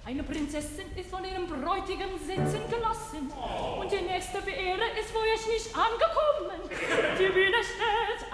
Eine Prinzessin ist von ihrem Bräutigam sitzen gelassen. Und die nächste Beehre ist, wo ich nicht angekommen. Die Bühne steht